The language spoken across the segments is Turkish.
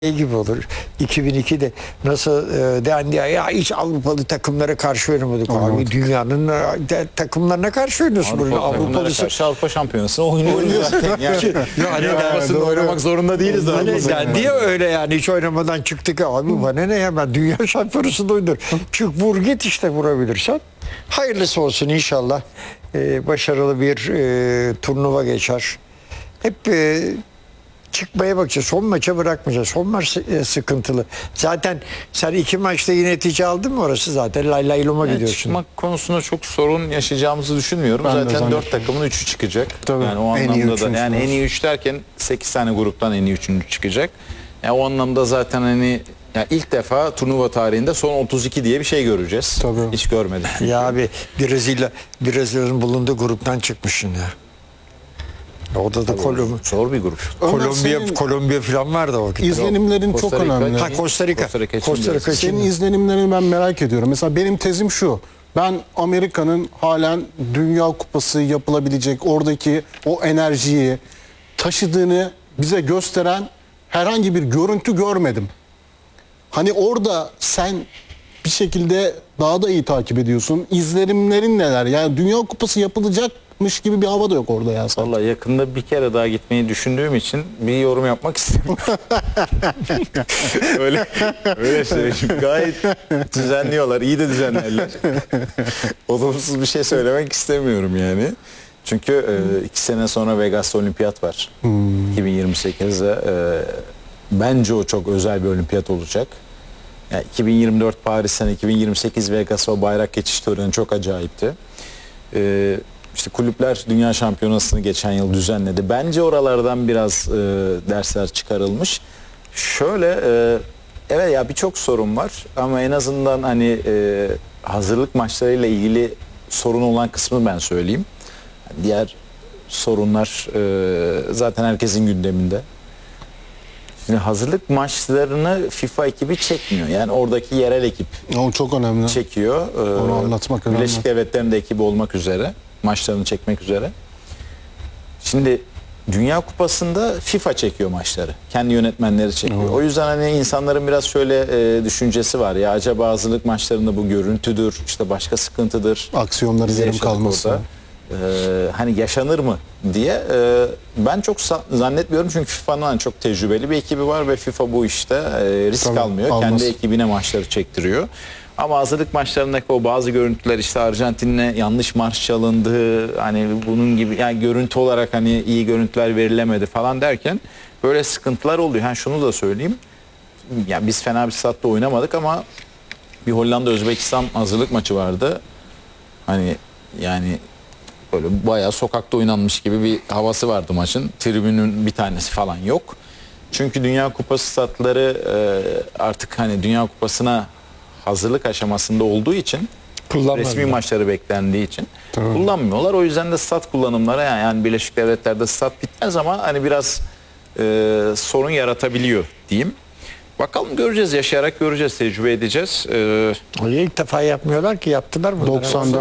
gibi olur. 2002'de nasıl dendi ya hiç Avrupalı takımlara karşı oynamadık abi. Dünyanın takımlarına karşı oynuyorsun. Avrupalısı karşı Avrupa Şampiyonası'nı oynuyoruz zaten. Yani Avrupa'sında oynamak zorunda değiliz Hani abi. dendi ya öyle yani hiç oynamadan çıktık abi bana ne ya ben dünya şampiyonasında oynuyorum. Çık vur git işte vurabilirsen. Hayırlısı olsun inşallah. Başarılı bir turnuva geçer. Hep çıkmaya bakacağız. Son maça bırakmayacağız. Son maç sıkıntılı. Zaten sen 2 maçta yine netice aldın mı orası zaten? Lay lay loma gidiyorsun. Çıkmak konusunda çok sorun yaşayacağımızı düşünmüyorum. Ben zaten 4 takımın 3'ü çıkacak. Tabii. Yani o En iyi anlamda da üçüncü yani var. en iyi 3 derken 8 tane gruptan en iyi 3. çıkacak. Yani o anlamda zaten hani ya ilk defa turnuva tarihinde son 32 diye bir şey göreceğiz. Tabii. Hiç görmedim. Ya abi Brezilya'nın bulunduğu gruptan çıkmışsın ya. Orada da Zor bir grup. Kolombiya falan vardı o vakit. İzlenimlerin çok Costa Rica, önemli. Ha Costa Rica. Costa Rica Senin için. izlenimlerini ben merak ediyorum. Mesela benim tezim şu. Ben Amerika'nın halen Dünya Kupası yapılabilecek oradaki o enerjiyi taşıdığını bize gösteren herhangi bir görüntü görmedim. Hani orada sen bir şekilde daha da iyi takip ediyorsun. İzlenimlerin neler? Yani Dünya Kupası yapılacakmış gibi bir hava da yok orada ya. Vallahi yakında bir kere daha gitmeyi düşündüğüm için bir yorum yapmak istemiyorum. öyle söyleyeyim. Gayet düzenliyorlar. İyi de düzenlerler. Olumsuz bir şey söylemek istemiyorum yani. Çünkü 2 sene sonra Vegas'ta olimpiyat var. 2028'de bence o çok özel bir olimpiyat olacak. Yani 2024 Paris'ten 2028 Vegas o bayrak geçiş töreni çok acayipti. İşte kulüpler Dünya Şampiyonası'nı geçen yıl düzenledi. Bence oralardan biraz dersler çıkarılmış. Şöyle evet ya birçok sorun var ama en azından hani hazırlık maçlarıyla ilgili sorun olan kısmı ben söyleyeyim. Diğer sorunlar zaten herkesin gündeminde. Şimdi hazırlık maçlarını FIFA ekibi çekmiyor. Yani oradaki yerel ekip O çok önemli. çekiyor. Onu anlatmak önemli. Birleşik Devletler'in de ekibi olmak üzere. Maçlarını çekmek üzere. Şimdi Dünya Kupası'nda FIFA çekiyor maçları. Kendi yönetmenleri çekiyor. O yüzden hani insanların biraz şöyle düşüncesi var. Ya acaba hazırlık maçlarında bu görüntüdür, işte başka sıkıntıdır. Aksiyonların Biz yarım yaşadık kalması. orada. Hani yaşanır mı diye ben çok zannetmiyorum çünkü FIFA'nın hani çok tecrübeli bir ekibi var ve FIFA bu işte risk Tabii, almıyor. almaz. Kendi ekibine maçları çektiriyor. Ama hazırlık maçlarındaki o bazı görüntüler işte Arjantin'le yanlış marş çalındı hani bunun gibi yani görüntü olarak hani iyi görüntüler verilemedi falan derken böyle sıkıntılar oluyor. Yani şunu da söyleyeyim. Yani biz fena bir statta oynamadık ama bir Hollanda-Özbekistan hazırlık maçı vardı. Hani yani böyle bayağı sokakta oynanmış gibi bir havası vardı maçın. Tribünün bir tanesi falan yok. Çünkü Dünya Kupası statları artık hani Dünya Kupası'na hazırlık aşamasında olduğu için resmi maçları beklendiği için kullanmıyorlar. O yüzden de stat kullanımları yani Birleşik Devletler'de stat bitmez ama hani biraz sorun yaratabiliyor diyeyim. Bakalım göreceğiz, yaşayarak göreceğiz, tecrübe edeceğiz. İlk defa yapmıyorlar ki yaptılar mı?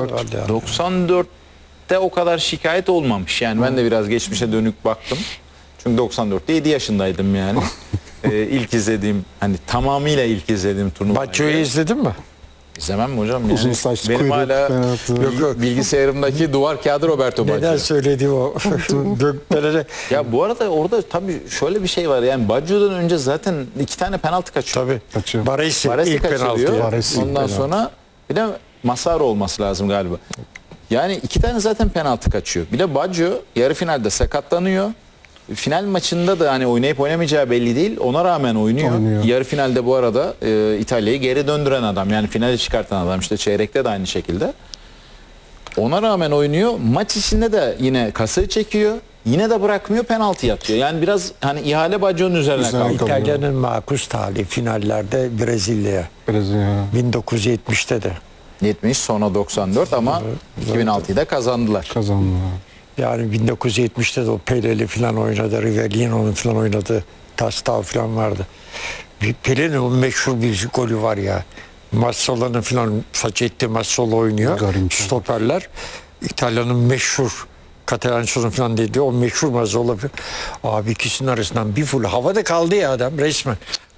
94'te o kadar şikayet olmamış. Yani ben de biraz geçmişe dönük baktım. Çünkü 94'te 7 yaşındaydım yani. İlk izlediğim hani tamamıyla ilk izlediğim turnuva. Baccio'yu izledin mi? İzlemem mi hocam? Yani Uzun saçlı benim kuyruk hala penaltı. bilgisayarımdaki duvar kağıdı Roberto Neden Baggio. söylediği o göklere. Ya bu arada orada tabii şöyle bir şey var. Yani Baggio'dan önce zaten 2 tane penaltı kaçıyor. Tabii. Kaçıyor. Baresi Baresi ilk penaltı. kaçırıyor. Baresi ilk Ondan penaltı. sonra bir de Massaro olması lazım galiba. Yani 2 tane zaten penaltı kaçıyor. Bir de Baggio yarı finalde sakatlanıyor. Final maçında da hani oynayıp oynamayacağı belli değil. Ona rağmen oynuyor. Yarı finalde bu arada İtalya'yı geri döndüren adam. Yani finale çıkartan adam. İşte çeyrekte de aynı şekilde. Ona rağmen oynuyor. Maç içinde de yine kasayı çekiyor. Yine de bırakmıyor, penaltı atıyor. Yani biraz hani ihale Baggio'nun üzerine kaldı. İtalya'nın makus tali finallerde Brezilya'ya. 1970'te de. 70 sonra 94 ama 2006'yı da kazandılar. Kazandı. Yani 1970'te de o Pele'li falan oynadı. Rivellino'nun falan oynadığı Tastao falan vardı. Pele'nin o meşhur bir golü var ya. Massola'nın falan Facchetti Massola oynuyor. Garinca. Stoperler. İtalya'nın meşhur Catalancia'nın falan dediği o meşhur Massola. Abi ikisinin arasından bir full havada kaldı ya adam resmen.